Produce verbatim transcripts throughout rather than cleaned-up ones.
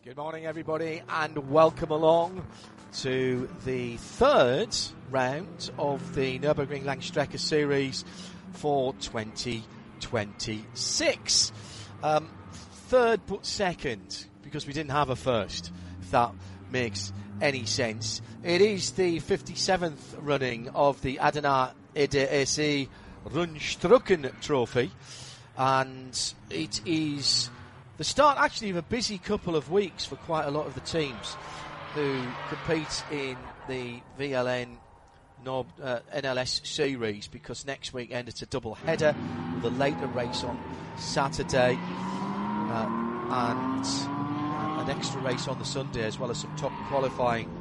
Good morning, everybody, and welcome along to the third round of the Nürburgring Langstrecke Series for twenty twenty-six. Um, third but second, because we didn't have a first, if that makes any sense. It is the fifty-seventh running of the Adana E D S E Rundstrecken Trophy, and it is the start actually of a busy couple of weeks for quite a lot of the teams who compete in the V L N Nord, uh, N L S series, because next weekend it's a double header with a later race on Saturday uh, and uh, an extra race on the Sunday, as well as some top qualifying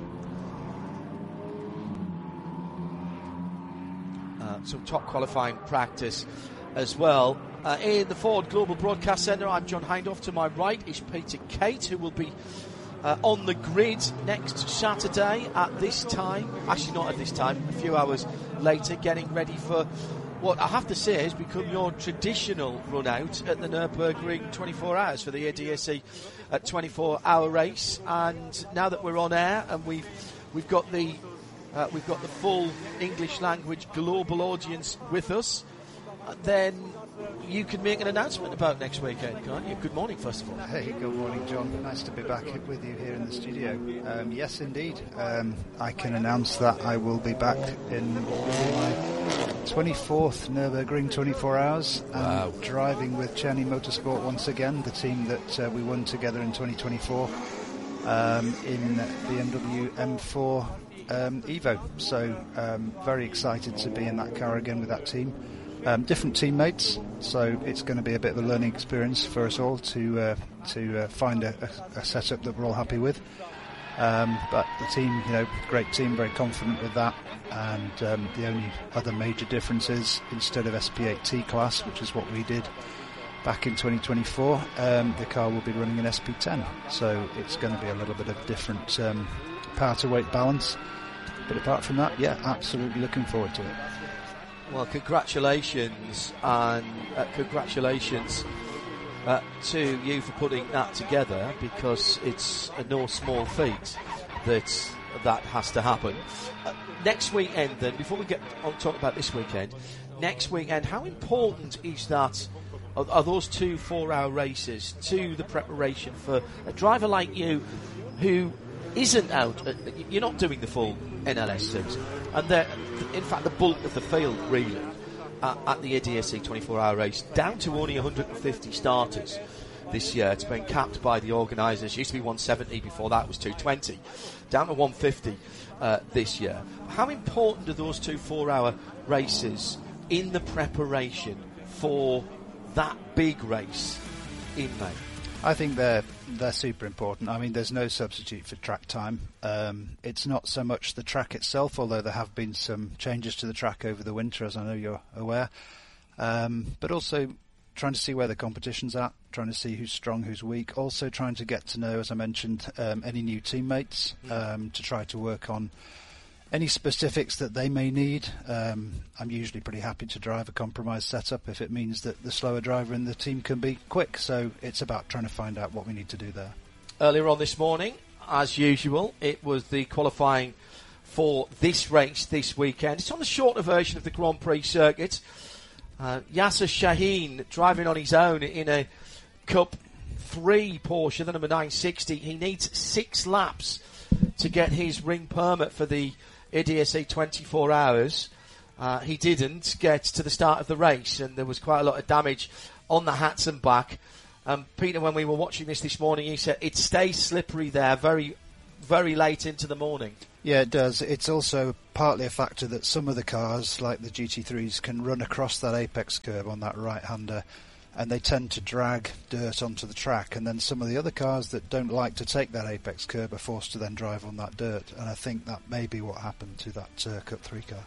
uh, some top qualifying practice as well. Uh, in the Ford Global Broadcast Centre, I'm John Hindhaugh. To my right is Peter Kate, who will be uh, on the grid next Saturday at this time. Actually, not at this time, a few hours later, getting ready for what I have to say has become your traditional run out at the Nürburgring twenty-four hours for the A D S E uh, twenty-four hour race. And now that we're on air and we've we've got the uh, we've got the full English language global audience with us, uh, then you can make an announcement about next weekend, can't you? Good morning, first of all. Hey, good morning, John. Nice to be back with you here in the studio. Um, yes, indeed. Um, I can announce that I will be back in my twenty-fourth Nürburgring twenty-four hours, and wow. driving with Czerny Motorsport once again, the team that uh, we won together in twenty twenty-four um, in B M W M four um, Evo. So um, very excited to be in that car again with that team. Um, different teammates, so it's going to be a bit of a learning experience for us all to uh, to uh, find a, a, a setup that we're all happy with. Um, but the team, you know, great team, very confident with that. And um, the only other major difference is, instead of S P eight T class, which is what we did back in twenty twenty-four, um, the car will be running an S P ten. So it's going to be a little bit of different um, power to weight balance. But apart from that, yeah, absolutely looking forward to it. Well, congratulations, and uh, congratulations uh, to you for putting that together, because it's a no small feat that that has to happen. Uh, next weekend, then, before we get on to talk about this weekend, next weekend, how important is that, are, are those two four-hour races to the preparation for a driver like you who isn't out, uh, you're not doing the full N L S season, and they're, in fact, the bulk of the field, really, uh, at the A D S E twenty-four hour race, down to only one hundred fifty starters this year. It's been capped by the organisers. It used to be one seventy, before that was two twenty, down to one fifty uh, this year. How important are those two four-hour races in the preparation for that big race in May? I think they're they're super important. I mean, there's no substitute for track time. Um, it's not so much the track itself, although there have been some changes to the track over the winter, as I know you're aware. Um, but also trying to see where the competition's at, trying to see who's strong, who's weak. Also trying to get to know, as I mentioned, um, any new teammates um, to try to work on any specifics that they may need. Um, I'm usually pretty happy to drive a compromise setup if it means that the slower driver in the team can be quick. So it's about trying to find out what we need to do there. Earlier on this morning, as usual, it was the qualifying for this race this weekend. It's on the shorter version of the Grand Prix circuit. Uh, Yasser Shaheen driving on his own in a Cup three Porsche, the number nine sixty. He needs six laps to get his ring permit for the A D S E twenty-four hours. Uh, he didn't get to the start of the race, and there was quite a lot of damage on the hats and back. Um, Peter, when we were watching this this morning, he said it stays slippery there very, very late into the morning. Yeah, it does. It's also partly a factor that some of the cars, like the G T threes, can run across that apex curve on that right-hander, and they tend to drag dirt onto the track, and then some of the other cars that don't like to take that apex curve are forced to then drive on that dirt, and I think that may be what happened to that uh, Cup three car.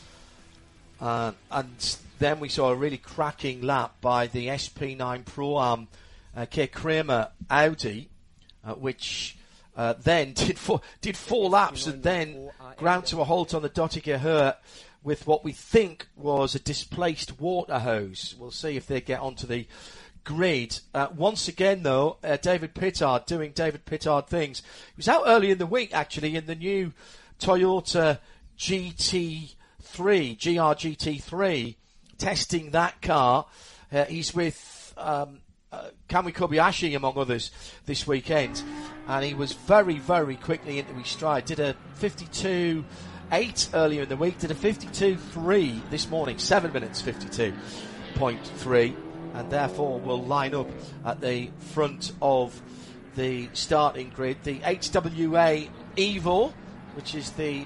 Uh, and then we saw a really cracking lap by the S P nine Pro-Am uh, K. Kramer Audi, uh, which uh, then did four, did four laps and then ground to a halt on the Dottinger Höhe with what we think was a displaced water hose. We'll see if they get onto the grid. Uh, once again, though, uh, David Pittard doing David Pittard things. He was out early in the week, actually, in the new Toyota G T three, G R G T three, testing that car. Uh, he's with um, uh, Kamui Kobayashi, among others, this weekend. And he was very, very quickly into his stride. Did a fifty-two eight earlier in the week, did a fifty-two three this morning, seven minutes fifty-two point three. And therefore will line up at the front of the starting grid. The H W A Evo, which is the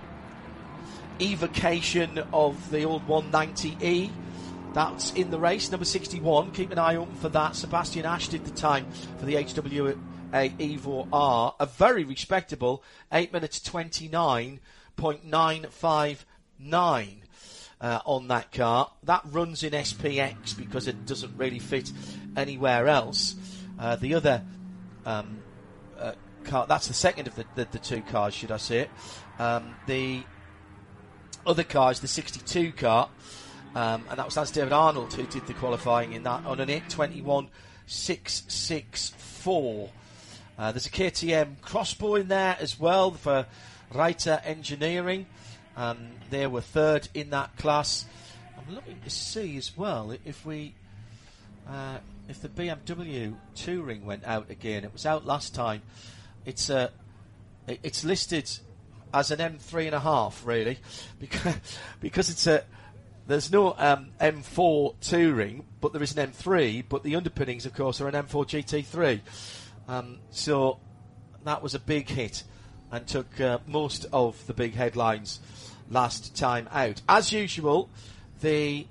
evocation of the old one ninety E, that's in the race. Number sixty-one, keep an eye open for that. Sebastian Ash did the time for the H W A Evo R, a very respectable eight minutes twenty-nine point nine five nine. Uh, on that car. That runs in S P X because it doesn't really fit anywhere else. Uh, the other um, uh, car, that's the second of the, the, the two cars, should I say it. Um, the other car is the sixty-two car, um, and that was that's David Arnold who did the qualifying in that on an eight twenty-one six sixty-four. Uh, there's a K T M Crossbow in there as well for Reiter Engineering. Um, they were third in that class. I'm looking to see as well if we, uh, if the B M W Touring went out again. It was out last time. It's uh, it, it's listed as an M three and a half, really, because because it's a there's no um, M four Touring, but there is an M three. But the underpinnings, of course, are an M four G T three. Um, so that was a big hit and took uh, most of the big headlines last time out. As usual, the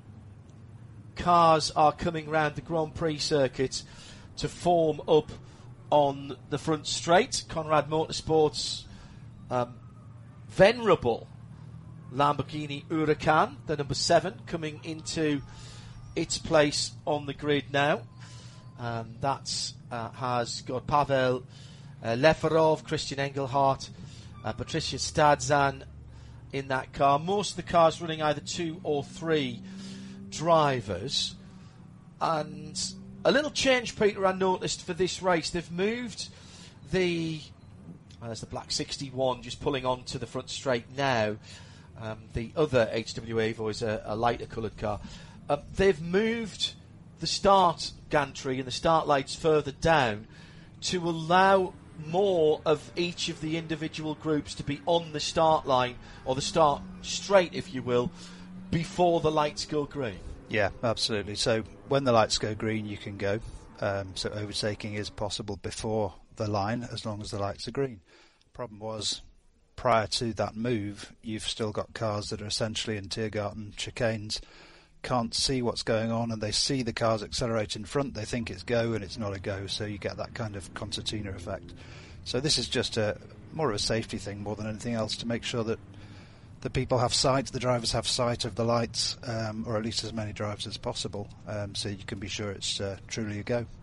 cars are coming round the Grand Prix circuit to form up on the front straight. Conrad Motorsports' um, venerable Lamborghini Huracan, the number seven, coming into its place on the grid now. Um, that uh, has got Pavel uh, Leferov, Christian Engelhardt, uh, Patricia Stadzan in that car. Most of the cars running either two or three drivers. And a little change, Peter, I noticed for this race. They've moved the... Well, there's the black sixty-one just pulling onto the front straight now. Um, the other H W A Evo is a, a lighter coloured car. Uh, they've moved the start gantry and the start lights further down to allow more of each of the individual groups to be on the start line, or the start straight, if you will, before the lights go green. Yeah, absolutely. So when the lights go green, you can go. Um, so overtaking is possible before the line, as long as the lights are green. Problem was, prior to that move, you've still got cars that are essentially in Tiergarten chicanes, can't see what's going on, and they see the cars accelerate in front, they think it's go, and it's not a go, so you get that kind of concertina effect. So this is just a more of a safety thing more than anything else, to make sure that the people have sight, the drivers have sight of the lights, um, or at least as many drivers as possible, um, so you can be sure it's uh, truly a go.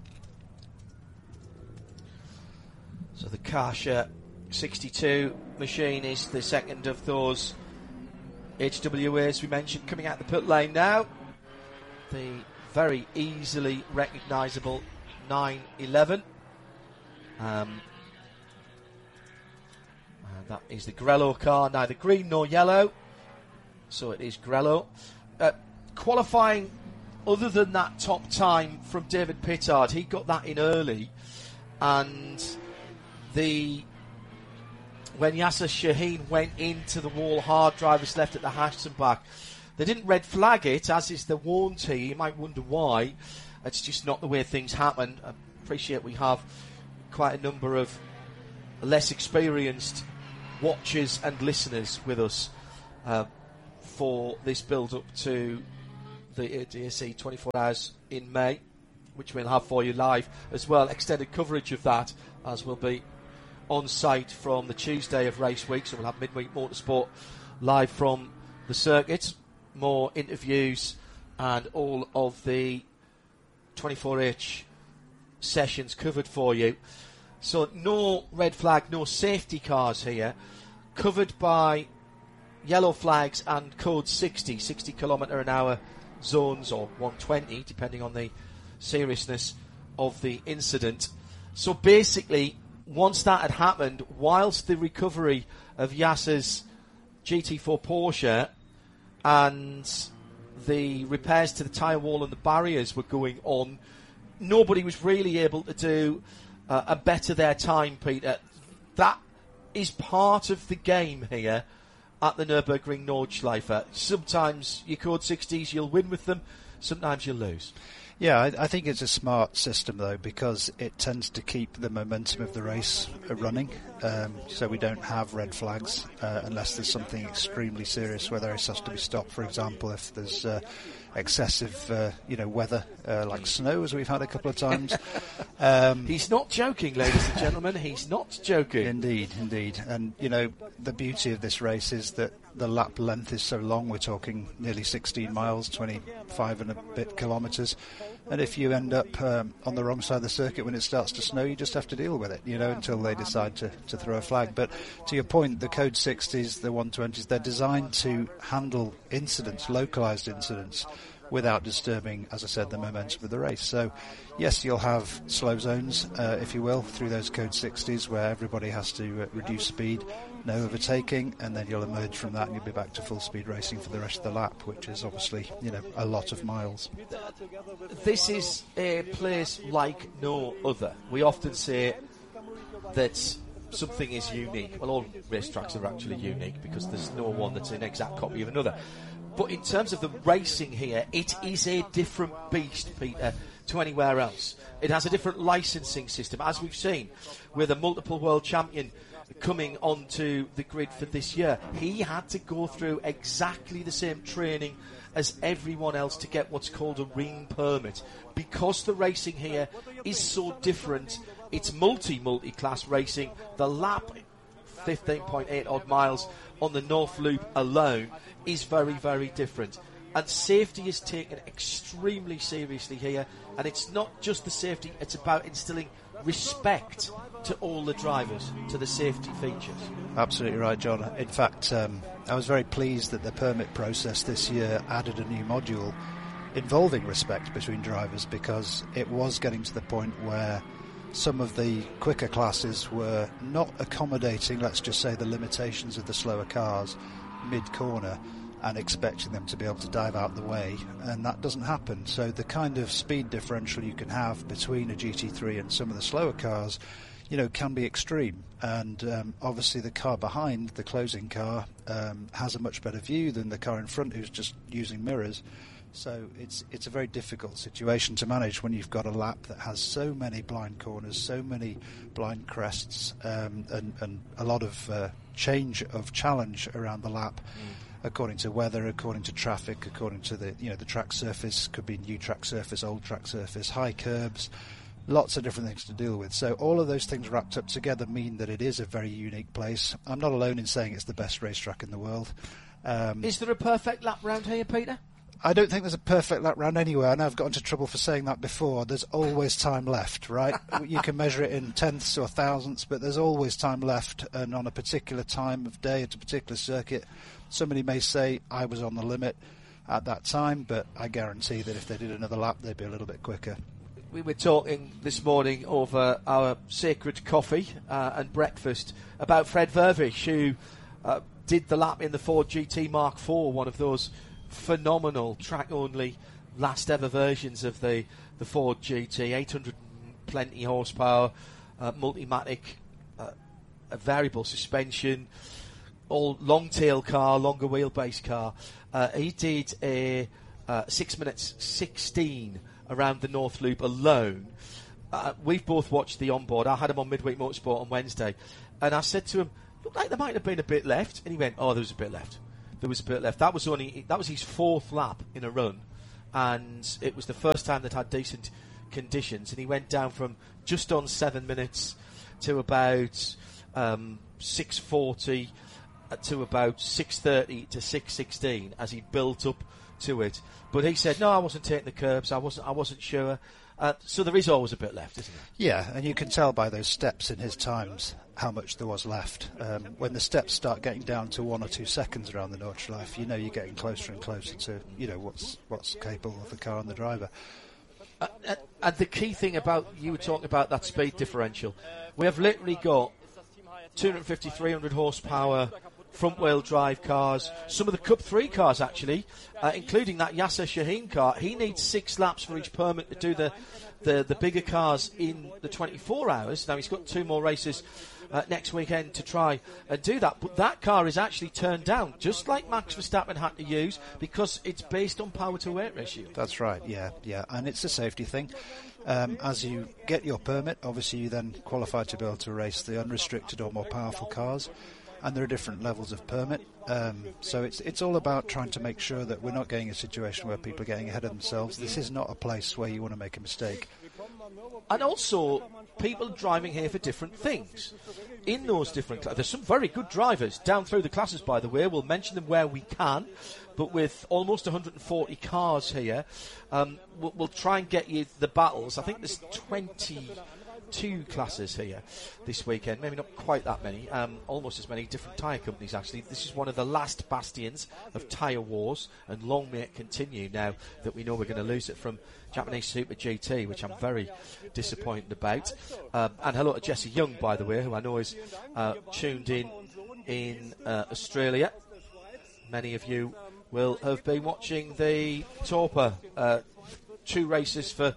So the Karsha sixty-two machine is the second of those H W As we mentioned, coming out the pit lane now. The very easily recognisable nine eleven. Um, and that is the Grello car, neither green nor yellow. So it is Grello. Uh, qualifying, other than that top time from David Pittard, he got that in early. And the... when Yasser Shaheen went into the wall hard, drivers left at the Hassenbach, they didn't red flag it, as is the warranty. You might wonder why. It's just not the way things happen. I appreciate we have quite a number of less experienced watchers and listeners with us uh, for this build-up to the D S E twenty-four hours in May, which we'll have for you live as well. Extended coverage of that, as will be on site from the Tuesday of race week, so we'll have midweek motorsport live from the circuit, more interviews and all of the twenty-four H sessions covered for you. So no red flag, no safety cars here, covered by yellow flags and code sixty, sixty kilometre an hour zones, or one twenty depending on the seriousness of the incident. So basically, once that had happened, whilst the recovery of Yasser's G T four Porsche and the repairs to the tyre wall and the barriers were going on, nobody was really able to do uh, a better their time, Peter. That is part of the game here at the Nürburgring Nordschleife. Sometimes your Code sixties, you'll win with them, sometimes you'll lose. Yeah, I, I think it's a smart system, though, because it tends to keep the momentum of the race uh, running. Um, so we don't have red flags uh, unless there's something extremely serious where the race has to be stopped. For example, if there's uh, excessive, uh, you know, weather uh, like snow, as we've had a couple of times. Um, he's not joking, ladies and gentlemen. He's not joking. Indeed, indeed. And, you know, the beauty of this race is that the lap length is so long. We're talking nearly sixteen miles, twenty-five and a bit kilometres. And if you end up um, on the wrong side of the circuit when it starts to snow, you just have to deal with it, you know, until they decide to, to throw a flag. But to your point, the Code sixties, the one twenties, they're designed to handle incidents, localised incidents, without disturbing, as I said, the momentum of the race. So, yes, you'll have slow zones, uh, if you will, through those Code sixties where everybody has to uh, reduce speed, no overtaking, and then you'll emerge from that and you'll be back to full speed racing for the rest of the lap, which is obviously, you know, a lot of miles. This is a place like no other. We often say that something is unique. Well, all racetracks are actually unique because there's no one that's an exact copy of another. But in terms of the racing here, it is a different beast, Peter, to anywhere else. It has a different licensing system, as we've seen, with a multiple world champion coming onto the grid for this year. He had to go through exactly the same training as everyone else to get what's called a ring permit. Because the racing here is so different, it's multi-multi-class racing. The lap, fifteen point eight odd miles on the North Loop alone, is very, very different. And safety is taken extremely seriously here. And it's not just the safety, it's about instilling respect to all the drivers, to the safety features. Absolutely right, John. In fact, um, I was very pleased that the permit process this year added a new module involving respect between drivers, because it was getting to the point where some of the quicker classes were not accommodating, let's just say, the limitations of the slower cars mid-corner and expecting them to be able to dive out the way, and that doesn't happen. So the kind of speed differential you can have between a G T three and some of the slower cars, you know, can be extreme. And um, obviously the car behind, the closing car, um, has a much better view than the car in front who's just using mirrors. So it's it's a very difficult situation to manage when you've got a lap that has so many blind corners, so many blind crests, um, and, and a lot of uh, change of challenge around the lap, mm. according to weather, according to traffic, according to the you know the track surface. Could be new track surface, old track surface, high curbs, lots of different things to deal with. So all of those things wrapped up together mean that it is a very unique place. I'm not alone in saying it's the best racetrack in the world. Um, is there a perfect lap round here, Peter? I don't think there's a perfect lap round anywhere. I know I've got into trouble for saying that before. There's always time left, right? You can measure it in tenths or thousandths, but there's always time left. And on a particular time of day at a particular circuit, somebody may say, I was on the limit at that time, but I guarantee that if they did another lap, they'd be a little bit quicker. We were talking this morning over our sacred coffee uh, and breakfast about Fred Vervish, who uh, did the lap in the Ford G T Mark four, one of those phenomenal track-only last ever versions of the, the Ford G T, eight hundred plenty horsepower, uh, Multimatic, uh, a variable suspension, all long-tail car, longer wheelbase car. Uh, he did a uh, six minutes sixteen around the North Loop alone. Uh, we've both watched the onboard. I had him on Midweek Motorsport on Wednesday, and I said to him, looked like there might have been a bit left, and he went, oh, there was a bit left. There was a bit left. That was only that was his fourth lap in a run, and it was the first time that had decent conditions. And he went down from just on seven minutes to about um, six forty uh, to about six thirty to six sixteen as he built up to it. But he said, "No, I wasn't taking the curbs. I wasn't. I wasn't sure." Uh, so there is always a bit left, isn't there? Yeah, and you can tell by those steps in his times how much there was left. Um, when the steps start getting down to one or two seconds around the Nordschleife, you know you're getting closer and closer to, you know, what's what's capable of the car and the driver. Uh, uh, and the key thing about, you were talking about that speed differential. We have literally got two fifty, three hundred horsepower front-wheel drive cars. Some of the Cup three cars, actually, uh, including that Yasser Shaheen car, he needs six laps for each permit to do the, the, the bigger cars in the twenty-four hours. Now, he's got two more races uh, next weekend to try and do that. But that car is actually turned down, just like Max Verstappen had to use, because it's based on power-to-weight ratio. That's right, yeah, yeah. And it's a safety thing. Um, as you get your permit, obviously you then qualify to be able to race the unrestricted or more powerful cars. And there are different levels of permit, um, so it's it's all about trying to make sure that we're not getting a situation where people are getting ahead of themselves. This is not a place where you want to make a mistake. And also, people driving here for different things. In those different classes, there's some very good drivers down through the classes, by the way. We'll mention them where we can, but with almost one hundred forty cars here, um, we'll, we'll try and get you the battles. I think there's twenty... two classes here this weekend, maybe not quite that many, um, almost as many different tyre companies actually. This is one of the last bastions of tyre wars, and long may it continue now that we know we're going to lose it from Japanese Super G T, which I'm very disappointed about. Um, and hello to Jesse Young, by the way, who I know is uh, tuned in in uh, Australia. Many of you will have been watching the Torpa uh, two races for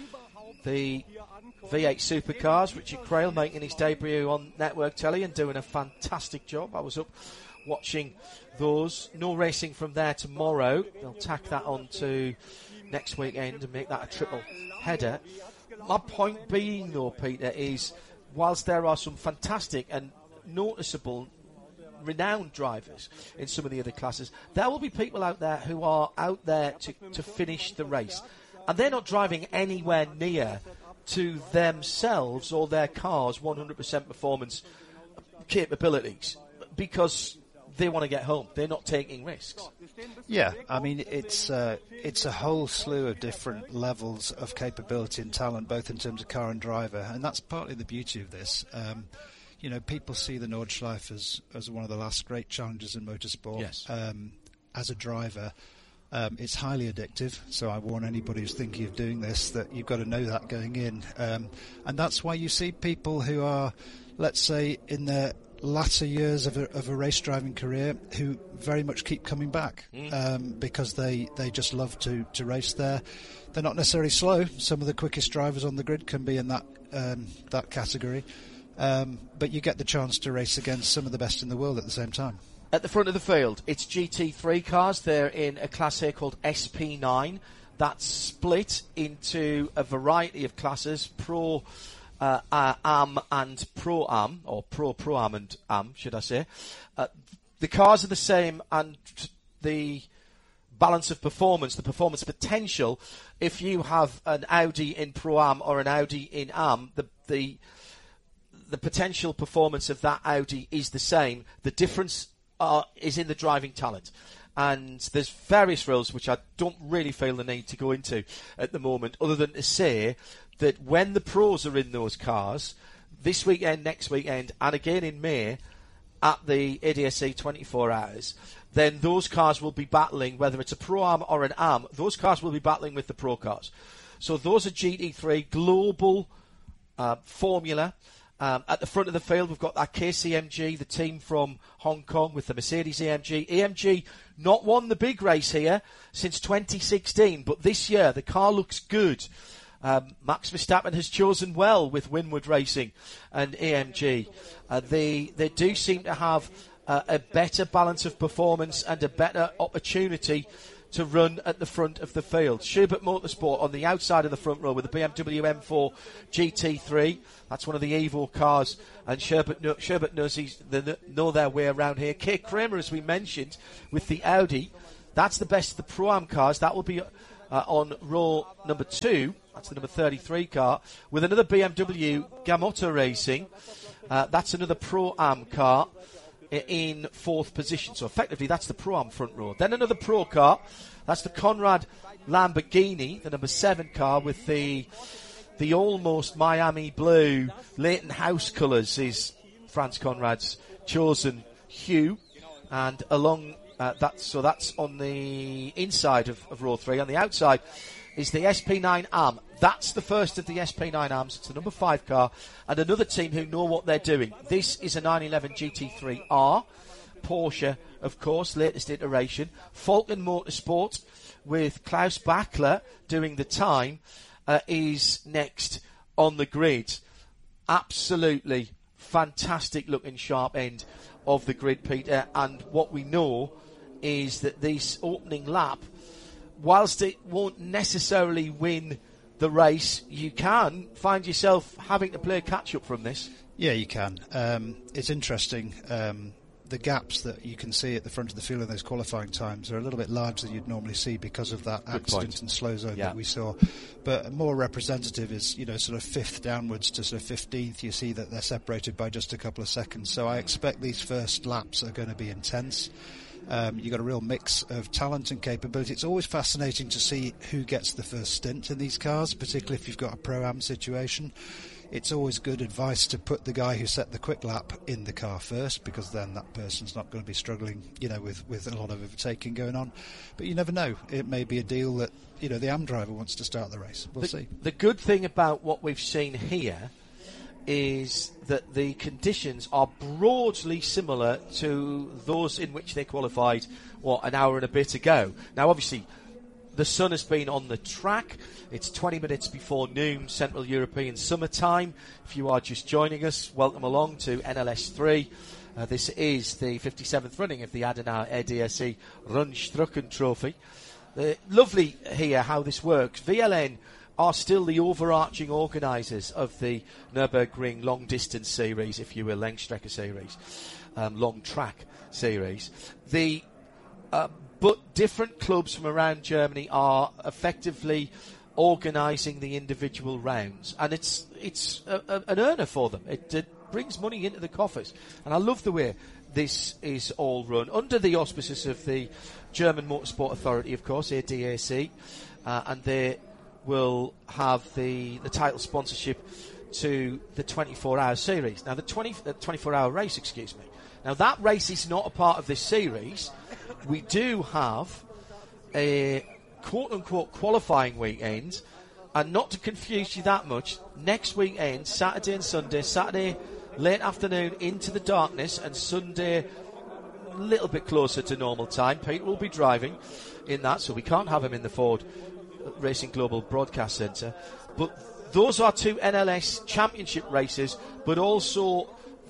the V eight supercars. Richard Crail making his debut on network telly and doing a fantastic job. I was up watching those. No racing from there tomorrow. They'll tack that on to next weekend and make that a triple header. My point being, though, Peter, is whilst there are some fantastic and noticeable renowned drivers in some of the other classes, there will be people out there who are out there to, to finish the race, and they're not driving anywhere near to themselves or their cars' one hundred percent performance capabilities, because they want to get home. They're not taking risks. Yeah, I mean, it's uh, it's a whole slew of different levels of capability and talent, both in terms of car and driver, and that's partly the beauty of this. Um, you know, people see the Nordschleife as, as one of the last great challenges in motorsport. Yes. Um, as a driver, Um, it's highly addictive, so I warn anybody who's thinking of doing this that you've got to know that going in. Um, and that's why you see people who are, let's say, in their latter years of a, of a race driving career who very much keep coming back mm. um, because they, they just love to, to race there. They're not necessarily slow. Some of the quickest drivers on the grid can be in that, um, that category. Um, but you get the chance to race against some of the best in the world at the same time. At the front of the field, it's G T three cars. They're in a class here called S P nine. That's split into a variety of classes, Pro uh, uh, Am and Pro Am, or Pro Pro Am and Am, should I say. Uh, the cars are the same, and the balance of performance, the performance potential, if you have an Audi in Pro Am or an Audi in Am, the the the potential performance of that Audi is the same. The difference Uh, is in the driving talent, and there's various rules which I don't really feel the need to go into at the moment, other than to say that when the pros are in those cars this weekend, next weekend, and again in May at the A D S C twenty-four hours, then those cars will be battling, whether it's a Pro Am or an Am, those cars will be battling with the pro cars. So those are G T three global uh, formula. Um, at the front of the field, we've got that K C M G, the team from Hong Kong, with the Mercedes A M G. A M G not won the big race here since twenty sixteen, but this year the car looks good. Um, Max Verstappen has chosen well with Winward Racing and A M G. Uh, they they do seem to have uh, a better balance of performance and a better opportunity to run at the front of the field. Schubert Motorsport on the outside of the front row with the B M W M four G T three. That's one of the Evo cars, and Schubert, Schubert knows he's, they know their way around here. Kay Kramer, as we mentioned, with the Audi. That's the best of the Pro-Am cars. That will be uh, on row number two. That's the number thirty-three car. With another B M W Gamotta Racing. Uh, that's another Pro-Am car in fourth position. So effectively that's the Pro-Am front row. Then another Pro car. That's the Conrad Lamborghini, the number seven car with the the almost Miami blue Leighton House colours is Franz Conrad's chosen hue. And along uh, that, so that's on the inside of, of row three. On the outside is the S P nine Am. That's the first of the S P nine arms. It's the number five car, and another team who know what they're doing. This is a nine eleven G T three R. Porsche, of course, latest iteration. Falcon Motorsport, with Klaus Bachler doing the time, uh, is next on the grid. Absolutely fantastic looking sharp end of the grid, Peter. And what we know is that this opening lap, whilst it won't necessarily win the race, you can find yourself having to play catch-up from this. Yeah, you can. Um, it's interesting. Um, the gaps that you can see at the front of the field in those qualifying times are a little bit larger than you'd normally see because of that Good accident point. and slow zone Yeah. that we saw. But more representative is, you know, sort of fifth downwards to sort of fifteenth. You see that they're separated by just a couple of seconds. So I expect these first laps are going to be intense. Um, you've got a real mix of talent and capability. It's always fascinating to see who gets the first stint in these cars, particularly if you've got a Pro-Am situation. It's always good advice to put the guy who set the quick lap in the car first, because then that person's not going to be struggling, you know, with, with a lot of overtaking going on. But you never know. It may be a deal that, you know, the A M driver wants to start the race. We'll the, see. The good thing about what we've seen here is that the conditions are broadly similar to those in which they qualified, what, an hour and a bit ago. Now, obviously, the sun has been on the track. It's twenty minutes before noon, Central European summertime. If you are just joining us, welcome along to N L S three. Uh, this is the fifty-seventh running of the Adenauer R D S E Rundstrecken Trophy. Uh, lovely here how this works. V L N are still the overarching organisers of the Nürburgring Long Distance Series, if you will, Langstrecke Series, um, Long Track Series. The uh, but different clubs from around Germany are effectively organising the individual rounds, and it's it's a, a, an earner for them. It, it brings money into the coffers, and I love the way this is all run under the auspices of the German Motorsport Authority, of course, A D A C, uh, and they will have the the title sponsorship to the twenty-four hour series. Now, the twenty, the twenty-four hour race, excuse me. Now, that race is not a part of this series. We do have a quote-unquote qualifying weekend, and not to confuse you that much, next weekend, Saturday and Sunday, Saturday late afternoon into the darkness, and Sunday a little bit closer to normal time. Peter will be driving in that, so we can't have him in the Ford Racing Global Broadcast Centre. But those are two N L S championship races, but also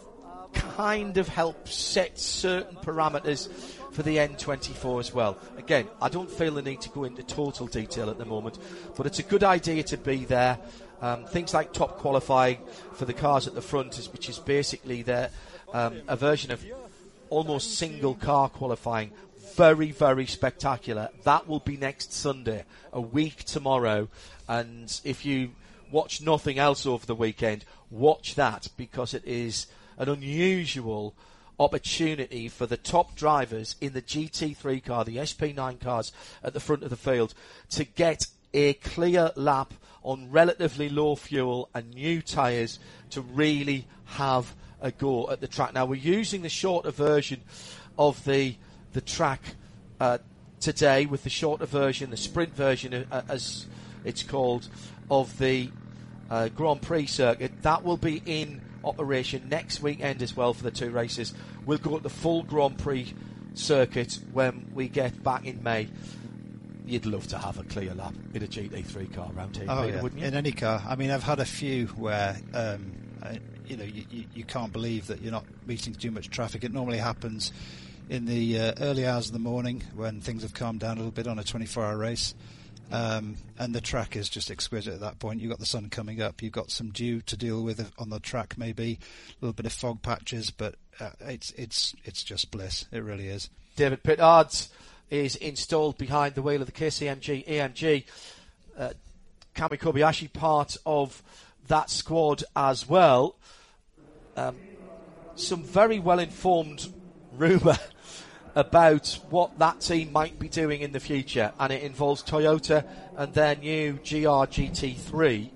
kind of help set certain parameters for the N twenty-four as well. Again, I don't feel the need to go into total detail at the moment, but it's a good idea to be there. Um, things like top qualifying for the cars at the front, is, which is basically their, um, a version of almost single car qualifying. Very, very spectacular. That will be next Sunday, a week tomorrow. And if you watch nothing else over the weekend, watch that, because it is an unusual opportunity for the top drivers in the G T three car, the S P nine cars at the front of the field, to get a clear lap on relatively low fuel and new tyres to really have a go at the track. Now, we're using the shorter version of the the track uh, today, with the shorter version, the sprint version, uh, as it's called, of the uh, Grand Prix circuit. That will be in operation next weekend as well for the two races. We'll go to the full Grand Prix circuit when we get back in May. You'd love to have a clear lap in a G T three car around here, oh, Peter, yeah. wouldn't you? In any car. I mean, I've had a few where, um, I, you know, you, you, you can't believe that you're not meeting too much traffic. It normally happens in the uh, early hours of the morning when things have calmed down a little bit on a twenty-four hour race. Um, and the track is just exquisite at that point. You've got the sun coming up, you've got some dew to deal with on the track, maybe a little bit of fog patches, but uh, it's it's it's just bliss. It really is. David Pittards is installed behind the wheel of the K C M G A M G. Uh, Kami Kobayashi part of that squad as well. Um, some very well informed rumour about what that team might be doing in the future, and it involves Toyota and their new G R G T three,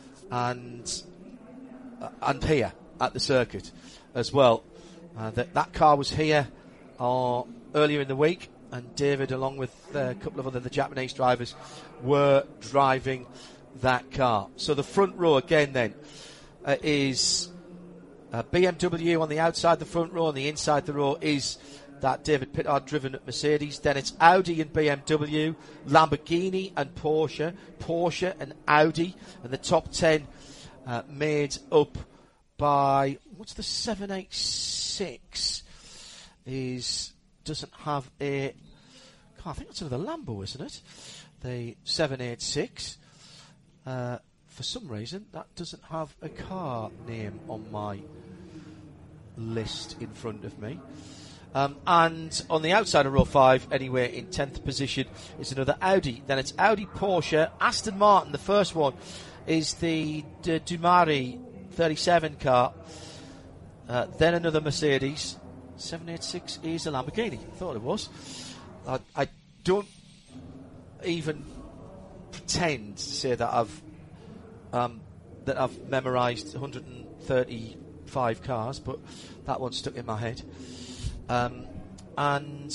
and uh, and here at the circuit as well. Uh, that that car was here uh, earlier in the week, and David, along with uh, a couple of other the Japanese drivers, were driving that car. So the front row again then uh, is uh, B M W on the outside the front row, and the inside the row is that David Pittard driven at Mercedes. Then it's Audi and B M W, Lamborghini and Porsche, Porsche and Audi, and the top ten uh, made up by, what's the seven eighty-six? Is doesn't have a, I think that's another Lambo, isn't it? The seven eighty-six. Uh, for some reason, that doesn't have a car name on my list in front of me. Um, and on the outside of row five, anyway, in tenth position, is another Audi. Then it's Audi, Porsche, Aston Martin. The first one is the D- Dumari thirty-seven car. Uh, then another Mercedes. seven eighty-six is a Lamborghini. I thought it was. I, I don't even pretend to say that I've um, that I've memorised one hundred thirty-five cars, but that one stuck in my head. Um, and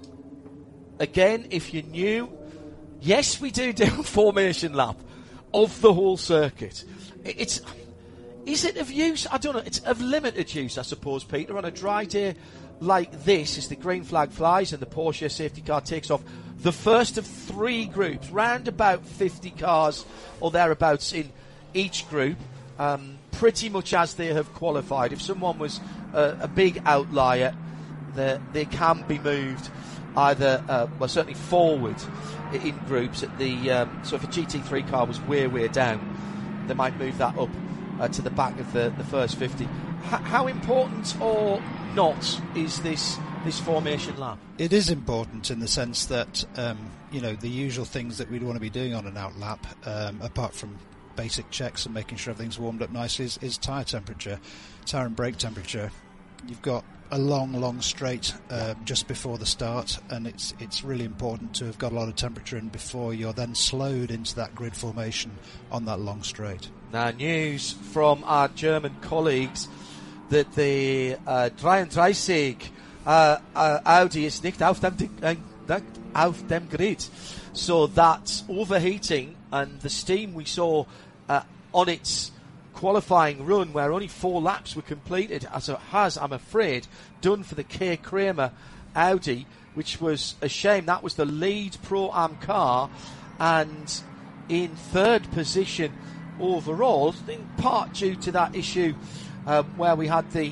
again, if you're new, yes, we do do a formation lap of the whole circuit. It's is it of use? I don't know. It's of limited use, I suppose, Peter. On a dry day like this, as the green flag flies and the Porsche safety car takes off, the first of three groups, round about fifty cars or thereabouts in each group, um, pretty much as they have qualified. If someone was uh, a big outlier, the, they can be moved either, uh, well, certainly forward in groups. At the um, so if a G T three car was way, way down, they might move that up uh, to the back of the, the first fifty. H- how important or not is this this formation lap? It is important in the sense that um, you know, the usual things that we'd want to be doing on an out lap, um, apart from basic checks and making sure everything's warmed up nicely, is, is tyre temperature, tyre and brake temperature. You've got a long, long straight uh, just before the start, and it's it's really important to have got a lot of temperature in before you're then slowed into that grid formation on that long straight. Now, news from our German colleagues that the uh, dreiunddreißig uh, uh, Audi is nicht auf dem, uh, auf dem grid. So that's overheating, and the steam we saw uh, on its qualifying run, where only four laps were completed, as it has, I'm afraid, done for the K. Kramer Audi, which was a shame. That was the lead Pro-Am car, and in third position overall, in part due to that issue um, where we had the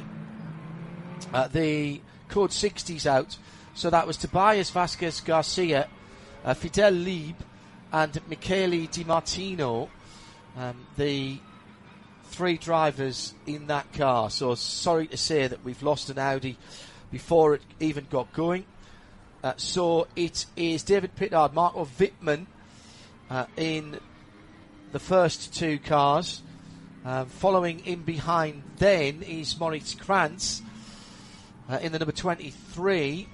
uh, the code sixties out. So that was Tobias Vasquez Garcia, uh, Fidel Lieb, and Michele Di Martino, um, the three drivers in that car. So sorry to say that we've lost an Audi before it even got going. Uh, so it is David Pittard, Marco Wittmann uh, in the first two cars. Um, following in behind then is Moritz Krantz uh, in the number twenty-three.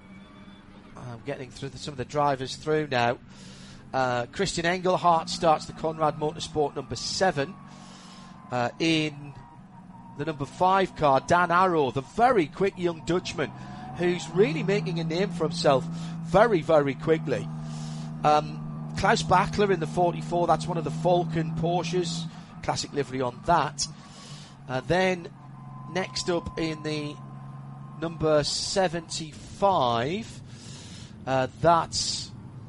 I'm getting through the, some of the drivers through now. Uh, Christian Engelhardt starts the Conrad Motorsport number seven. Uh, in the number five car, Dan Arrow, the very quick young Dutchman who's really making a name for himself very, very quickly. Um, Klaus Bachler in the forty-four, that's one of the Falcon Porsches, classic livery on that. Uh, then next up in the number seventy-five, uh, that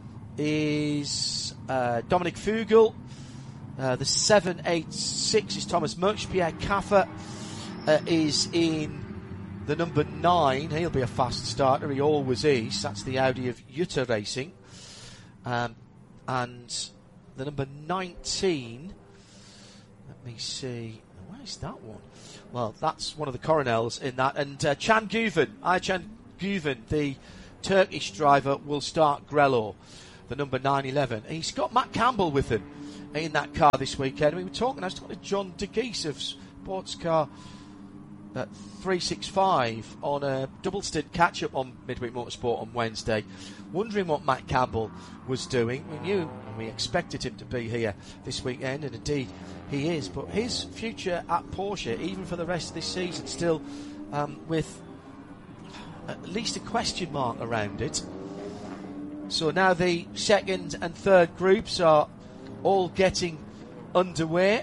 is uh, Dominic Fugel. Uh, the seven eighty-six is Thomas Mutch. Pierre Caffer uh, is in the number nine. He'll be a fast starter. He always is. That's the Audi of Jutta Racing. Um, and the number nineteen, let me see, where's that one? Well, that's one of the Coronels in that. And uh, Can Guven, Aycan Guven, the Turkish driver, will start Grello, the number nine eleven. He's got Matt Campbell with him in that car this weekend. We were talking, I was talking to John De Geese of Sports Car uh, three sixty-five on a double stint catch-up on Midweek Motorsport on Wednesday, wondering what Matt Campbell was doing. We knew and we expected him to be here this weekend, and indeed he is, but his future at Porsche, even for the rest of this season, still um, with at least a question mark around it. So now the second and third groups are all getting underway,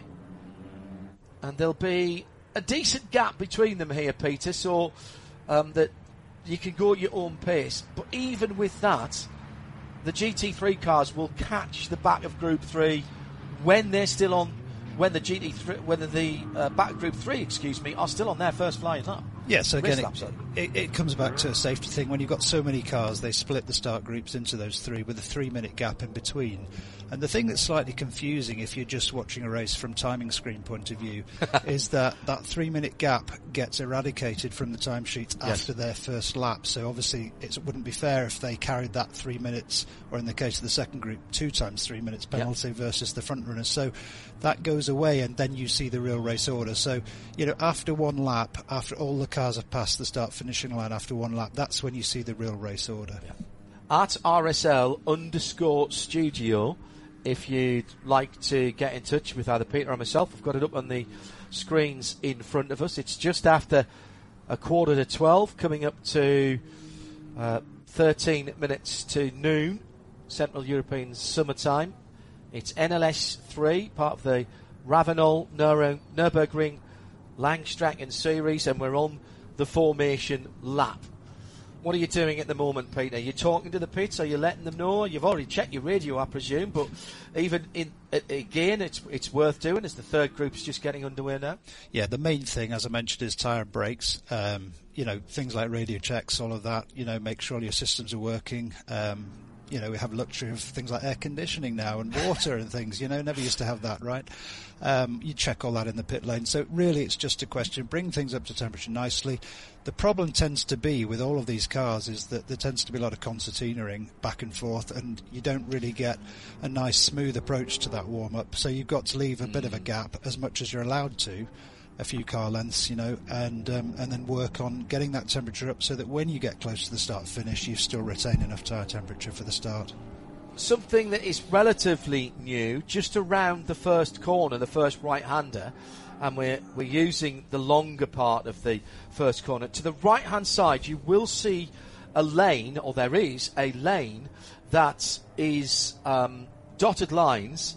and there'll be a decent gap between them here, Peter, so um, that you can go at your own pace. But even with that, the G T three cars will catch the back of Group Three when they're still on, when the G T three, when the uh, back of Group Three, excuse me, are still on their first flying lap. Yeah, so again, it, it, it comes back to a safety thing. When you've got so many cars, they split the start groups into those three with a three-minute gap in between. And the thing that's slightly confusing if you're just watching a race from timing screen point of view is that that three-minute gap gets eradicated from the timesheets yes. after their first lap. So obviously it wouldn't be fair if they carried that three minutes, or in the case of the second group, two times three minutes penalty yep. versus the front runners. So that goes away, and then you see the real race order. So, you know, after one lap, after all the cars have passed the start-finishing line after one lap, that's when you see the real race order. Yeah. At R S L underscore studio, if you'd like to get in touch with either Peter or myself, we've got it up on the screens in front of us. It's just after a quarter to twelve, coming up to uh, thirteen minutes to noon, Central European summertime. It's N L S three, part of the Ravenel Nür- Nürburgring Langstrecken series, and we're on the formation lap. What are you doing at the moment, Peter? Are you talking to the pits? Are you letting them know? You've already checked your radio, I presume, but even in again, it's it's worth doing as the third group's just getting underway now. Yeah, the main thing, as I mentioned, is tyre and brakes. Um, you know, things like radio checks, all of that. You know, make sure your systems are working. Um, you know, we have luxury of things like air conditioning now and water and things. You know, never used to have that, right? Um, you check all that in the pit lane. So really, it's just a question, bring things up to temperature nicely. The problem tends to be with all of these cars is that there tends to be a lot of concertinaing back and forth, and you don't really get a nice smooth approach to that warm-up. So you've got to leave a bit of a gap, as much as you're allowed to, a few car lengths, you know, and um, and then work on getting that temperature up so that when you get close to the start finish, you still retain enough tyre temperature for the start. Something that is relatively new, just around the first corner, the first right-hander, and we're we're using the longer part of the first corner. To the right-hand side, you will see a lane, or there is a lane, that is um, dotted lines,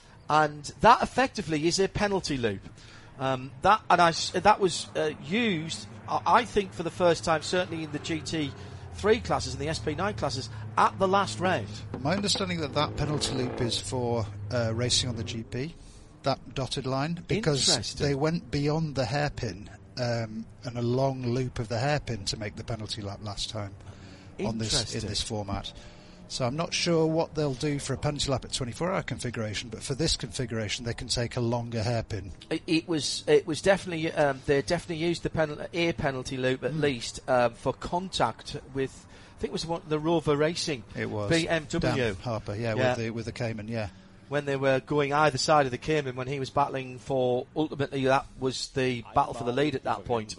and that effectively is a penalty loop. Um, that and I, that was uh, used, I think, for the first time, certainly in the G T three classes and the S P nine classes, at the last round. My understanding that that penalty loop is for uh, racing on the G P, that dotted line, because they went beyond the hairpin um, and a long loop of the hairpin to make the penalty lap last time on this in this format. So I'm not sure what they'll do for a penalty lap at twenty-four hour configuration, but for this configuration they can take a longer hairpin. It, it was it was definitely um, they definitely used the penal- air penalty loop at mm. least um, for contact with, I think it was one, the Rover Racing. It was B M W. Dan Harper, yeah, yeah, with the with the Cayman, yeah. When they were going either side of the Cayman, when he was battling for, ultimately that was the battle for the lead at that point.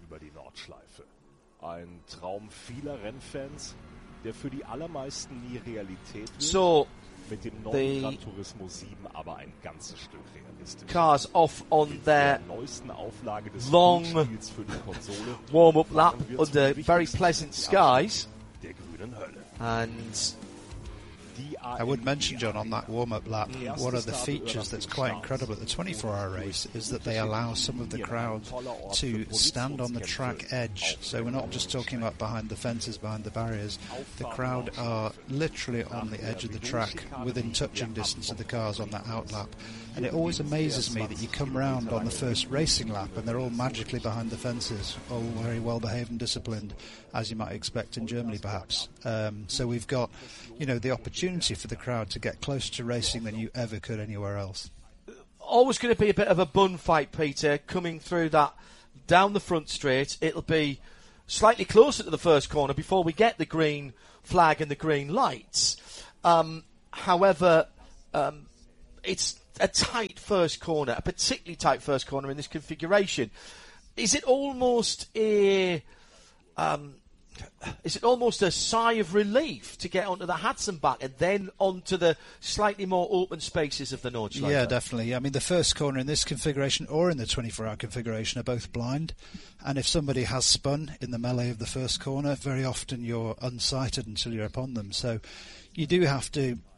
Ein Traum vieler Rennfans, der für die allermeisten nie Realität wird. So, mit dem neuen Gran Turismo sieben aber ein ganzes Stück realistisch. Cars off on their neuesten Auflage des long Spiels für die Konsole warm-up lap under very pleasant skies. Der grünen Hölle. And I would mention, John, on that warm-up lap, one of the features that's quite incredible at the twenty-four hour race is that they allow some of the crowd to stand on the track edge. So we're not just talking about behind the fences, behind the barriers. The crowd are literally on the edge of the track, within touching distance of the cars on that outlap. And it always amazes me that you come round on the first racing lap and they're all magically behind the fences, all very well behaved and disciplined, as you might expect in Germany perhaps. Um, so we've got, you know, the opportunity for the crowd to get closer to racing than you ever could anywhere else. Always going to be a bit of a bun fight, Peter, coming through that down the front straight. It'll be slightly closer to the first corner before we get the green flag and the green lights. Um, however, um, it's a tight first corner, a particularly tight first corner in this configuration. Is it almost a... Um, Is it almost a sigh of relief to get onto the Hudson back and then onto the slightly more open spaces of the Nordschleife? Yeah, definitely. I mean, the first corner in this configuration or in the twenty-four hour configuration are both blind. And if somebody has spun in the melee of the first corner, very often you're unsighted until you're upon them. So you do have to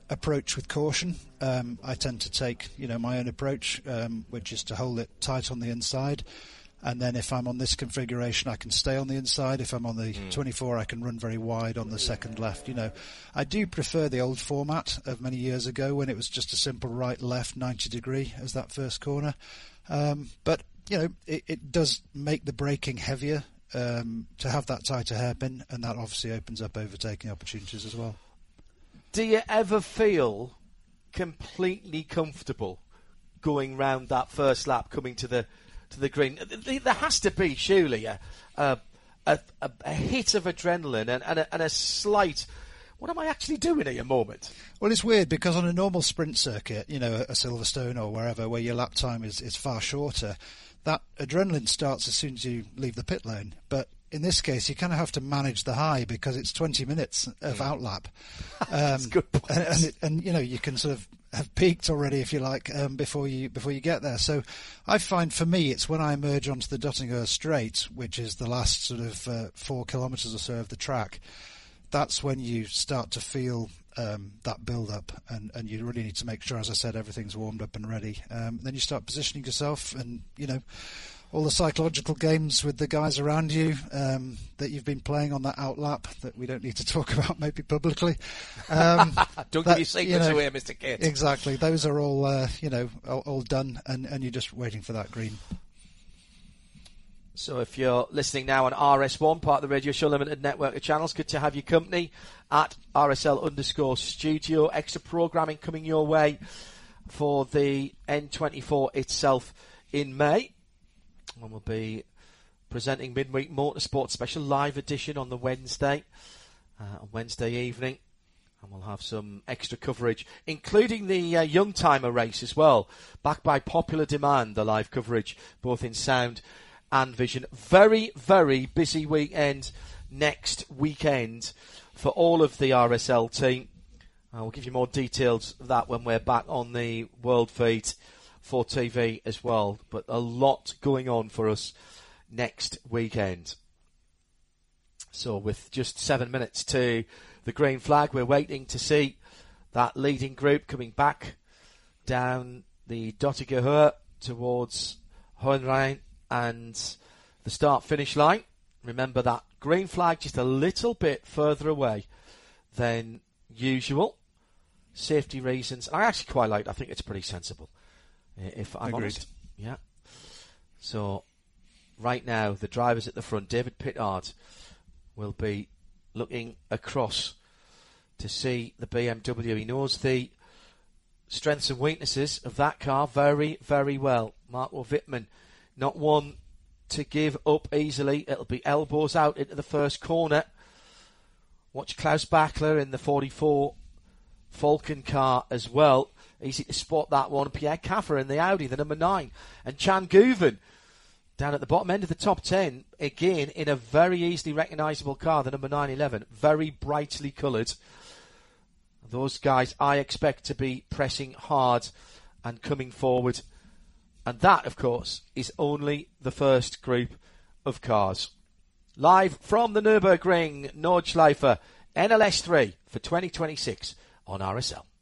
approach with caution. Um, I tend to take, you know, my own approach, um, which is to hold it tight on the inside. And then if I'm on this configuration, I can stay on the inside. If I'm on the mm. twenty-four, I can run very wide on the second left. You know, I do prefer the old format of many years ago when it was just a simple right-left ninety degree as that first corner. Um, but, you know, it, it does make the braking heavier um, to have that tighter hairpin, and that obviously opens up overtaking opportunities as well. Do you ever feel completely comfortable going round that first lap, coming to the to the green? There has to be, surely, a, a, a, a hit of adrenaline and, and, a, and a slight, what am I actually doing here moment? Well, it's weird because on a normal sprint circuit, you know, a Silverstone or wherever, where your lap time is, is far shorter, that adrenaline starts as soon as you leave the pit lane. But in this case, you kind of have to manage the high because it's twenty minutes of mm. outlap. Um, That's good point. And, and, it, and, you know, you can sort of have peaked already, if you like, um, before you before you get there. So I find for me, it's when I emerge onto the Döttinger Straight, which is the last sort of uh, four kilometres or so of the track, that's when you start to feel um, that build-up, and, and you really need to make sure, as I said, everything's warmed up and ready. Um, then you start positioning yourself, and, you know, all the psychological games with the guys around you um, that you've been playing on that outlap that we don't need to talk about maybe publicly. Um, don't that, give your secrets you know, away, Mister Kit. Exactly. Those are all, uh, you know, all, all done, and, and you're just waiting for that green. So if you're listening now on R S one, part of the Radio Show Limited network of channels, good to have your company at R S L underscore studio. Extra programming coming your way for the N twenty-four itself in May. And we'll be presenting Midweek Motorsport Special Live Edition on the Wednesday, uh, on Wednesday evening. And we'll have some extra coverage, including the uh, Young Timer race as well, backed by popular demand, the live coverage, both in sound and vision. Very, very busy weekend next weekend for all of the R S L team. Uh, we'll give you more details of that when we're back on the World Feed for T V as well. But a lot going on for us next weekend. So with just seven minutes to the green flag, we're waiting to see that leading group coming back down the Döttinger Höhe towards Hohenrhein and the start-finish line. Remember that green flag just a little bit further away than usual. Safety reasons. I actually quite like it. I think it's pretty sensible, if I'm Agreed. honest. Yeah. So, right now, the drivers at the front, David Pittard, will be looking across to see the B M W. He knows the strengths and weaknesses of that car very, very well. Marco Wittmann, not one to give up easily. It'll be elbows out into the first corner. Watch Klaus Bachler in the forty-four Falcon car as well. Easy to spot that one. Pierre Caffer in the Audi, the number nine. And Chan Guven down at the bottom end of the top ten, again in a very easily recognisable car, the number nine eleven. Very brightly coloured. Those guys I expect to be pressing hard and coming forward. And that, of course, is only the first group of cars. Live from the Nürburgring Nordschleife N L S three for twenty twenty-six on R S L.